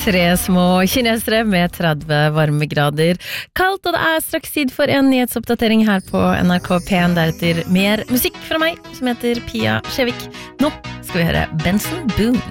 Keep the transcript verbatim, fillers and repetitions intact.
Tre små kinesere med tretti varmegrader. Kaldt, og det er straks tid for en nyhetsoppdatering her på N R K P en. Deretter mer musikk fra meg, som heter Pia Skjevik. Nå skal vi høre Benson Boone.